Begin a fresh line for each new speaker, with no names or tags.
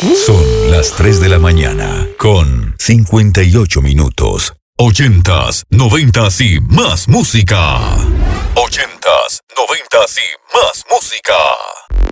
Son las 3 de la mañana con 58 minutos. 80s, 90s y más música. 80s, 90s y más música.